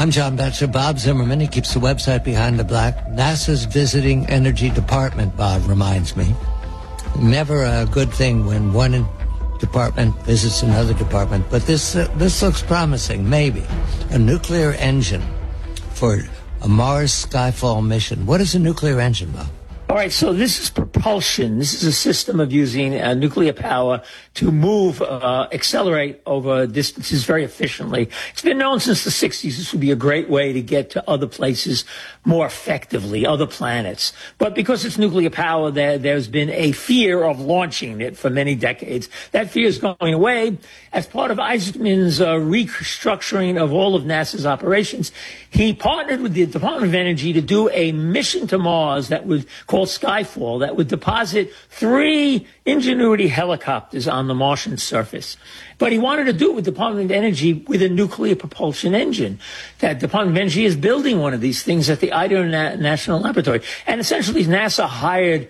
I'm John Batchelor. Bob Zimmerman, he keeps the website Behind the Black. NASA's visiting energy department, Bob reminds me. Never a good thing when one department visits another department, but this looks promising, maybe. A nuclear engine for a Mars Skyfall mission. What is a nuclear engine, Bob? All right, so this is propulsion. This is a system of using nuclear power to move, accelerate over distances very efficiently. It's been known since the 60s this would be a great way to get to other places more effectively, other planets. But because it's nuclear power, there's been a fear of launching it for many decades. That fear is going away. As part of Isaacman's restructuring of all of NASA's operations, he partnered with the Department of Energy to do a mission to Mars that was called Skyfall that would deposit 3 Ingenuity helicopters on the Martian surface. But he wanted to do it with the Department of Energy with a nuclear propulsion engine. That Department of Energy is building one of these things at the Idaho National Laboratory. And essentially NASA hired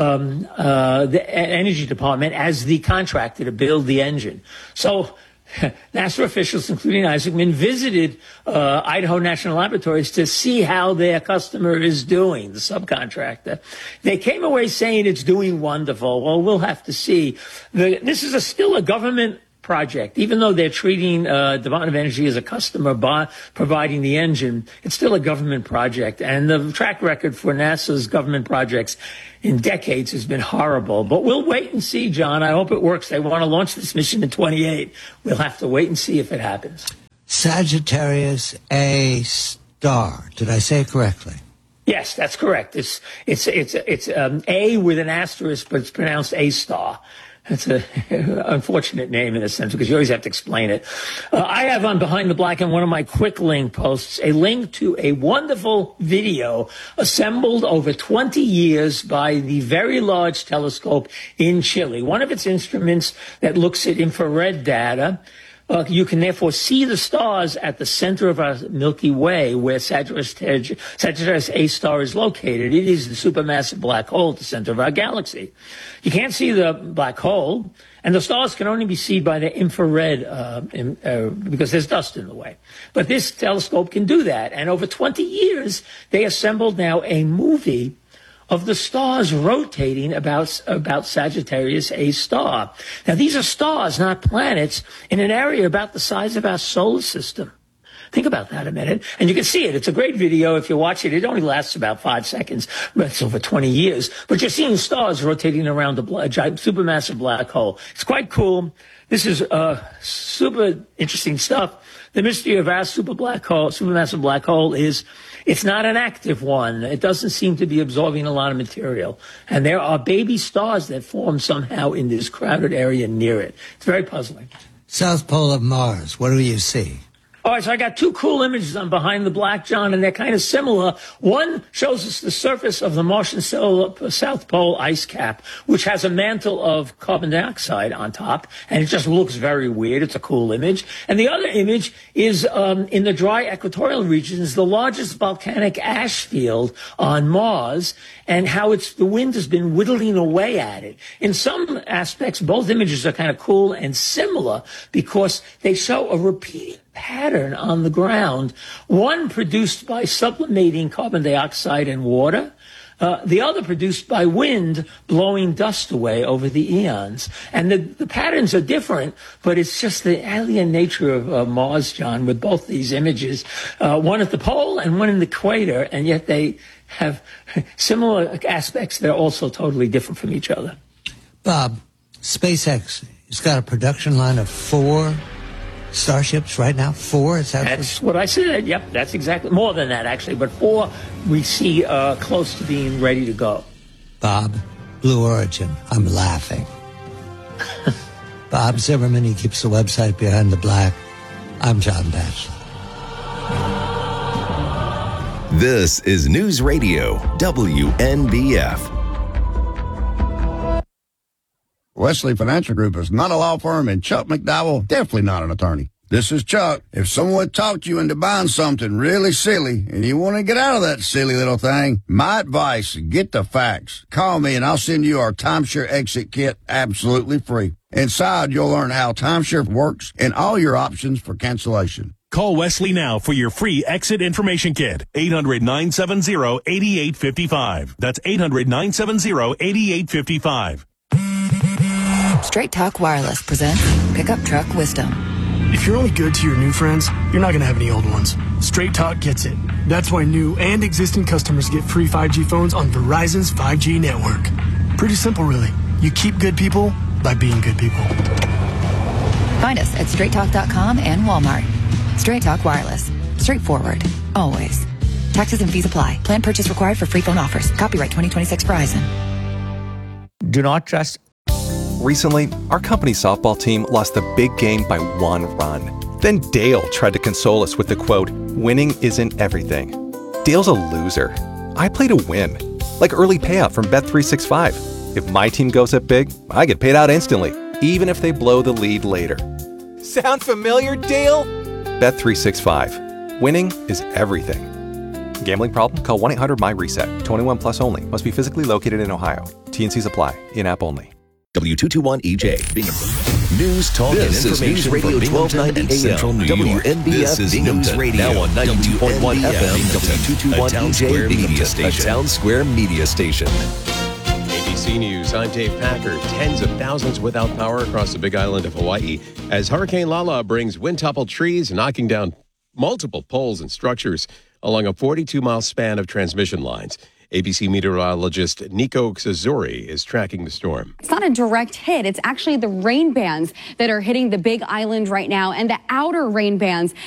the Energy Department as the contractor to build the engine. So NASA officials, including Isaacman, visited Idaho National Laboratories to see how their customer is doing, the subcontractor. They came away saying it's doing wonderful. Well, we'll have to see. This is still a government project. Even though they're treating Department of Energy as a customer by providing the engine, it's still a government project. And the track record for NASA's government projects in decades has been horrible. But we'll wait and see, John. I hope it works. They want to launch this mission in 28. We'll have to wait and see if it happens. Sagittarius A star. Did I say it correctly? Yes, that's correct. It's A with an asterisk, but it's pronounced A star. That's an unfortunate name in a sense because you always have to explain it. I have on Behind the Black in one of my quick link posts a link to a wonderful video assembled over 20 years by the Very Large Telescope in Chile. One of its instruments that looks at infrared data. You can therefore see the stars at the center of our Milky Way where Sagittarius A star is located. It is the supermassive black hole at the center of our galaxy. You can't see the black hole, and the stars can only be seen by the infrared because there's dust in the way. But this telescope can do that. And over 20 years, they assembled now a movie of the stars rotating about Sagittarius A star. Now, these are stars, not planets, in an area about the size of our solar system. Think about that a minute. And you can see it. It's a great video. If you watch it, it only lasts about 5 seconds, but it's over 20 years. But you're seeing stars rotating around a giant supermassive black hole. It's quite cool. This is super interesting stuff. The mystery of our supermassive black hole is it's not an active one. It doesn't seem to be absorbing a lot of material. And there are baby stars that form somehow in this crowded area near it. It's very puzzling. South Pole of Mars. What do you see? All right, so I got 2 cool images on Behind the Black, John, and they're kind of similar. One shows us the surface of the Martian South Pole ice cap, which has a mantle of carbon dioxide on top, and it just looks very weird. It's a cool image. And the other image is in the dry equatorial regions, the largest volcanic ash field on Mars, and how the wind has been whittling away at it. In some aspects, both images are kind of cool and similar because they show a repeating pattern on the ground, one produced by sublimating carbon dioxide and water, the other produced by wind blowing dust away over the eons. And the patterns are different, but it's just the alien nature of Mars, John, with both these images, one at the pole and one in the equator, and yet they have similar aspects that are also totally different from each other. Bob, SpaceX has got a production line of 4 Starships right now? 4? That's what I said. Yep, that's exactly. More than that, actually. But 4 we see close to being ready to go. Bob, Blue Origin. I'm laughing. Bob Zimmerman, he keeps the website Behind the Black. I'm John Batchelor. This is News Radio WNBF. Wesley Financial Group is not a law firm, and Chuck McDowell, definitely not an attorney. This is Chuck. If someone talked you into buying something really silly and you want to get out of that silly little thing, my advice, get the facts. Call me and I'll send you our timeshare exit kit absolutely free. Inside, you'll learn how timeshare works and all your options for cancellation. Call Wesley now for your free exit information kit. 800-970-8855. That's 800-970-8855. Straight Talk Wireless presents Pickup Truck Wisdom. If you're only good to your new friends, you're not going to have any old ones. Straight Talk gets it. That's why new and existing customers get free 5G phones on Verizon's 5G network. Pretty simple, really. You keep good people by being good people. Find us at straighttalk.com and Walmart. Straight Talk Wireless. Straightforward. Always. Taxes and fees apply. Plan purchase required for free phone offers. Copyright 2026 Verizon. Do not trust. Recently, our company's softball team lost the big game by 1 run. Then Dale tried to console us with the quote, "Winning isn't everything." Dale's a loser. I play to win. Like early payout from Bet365. If my team goes up big, I get paid out instantly, even if they blow the lead later. Sound familiar, Dale? Bet365. Winning is everything. Gambling problem? Call 1-800-MY-RESET. 21 plus only. Must be physically located in Ohio. T&Cs apply. In-app only. W221EJ. News, talk, this and information is News Radio from Binghamton 1290 and Central New York. WNBF This is News Radio. Now on 92.1 FM, W221EJ Media Station. A Town Square Media Station. ABC News, I'm Dave Packer. Tens of thousands without power across the Big Island of Hawaii as Hurricane Lala brings wind-toppled trees, knocking down multiple poles and structures along a 42-mile span of transmission lines. ABC meteorologist Nico Sazuri is tracking the storm. It's not a direct hit. It's actually the rain bands that are hitting the Big Island right now, and the outer rain bands